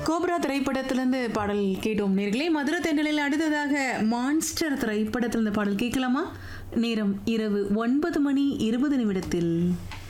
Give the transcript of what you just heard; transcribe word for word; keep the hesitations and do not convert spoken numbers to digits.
Cobra திரைப்படத்திலிருந்து பாடல் கேட்டோம் நேர்களே. மதுரை தென்றலில் அடுத்ததாக மான்ஸ்டர் திரைப்படத்திலிருந்து பாடல் கேட்கலாமா? நேரம் இரவு ஒன்பது மணி இருபது நிமிடத்தில்.